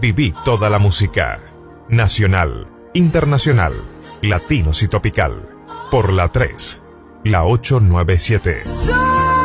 Viví toda la música. Nacional, internacional, latinos y tropical. Por la 3, la 897.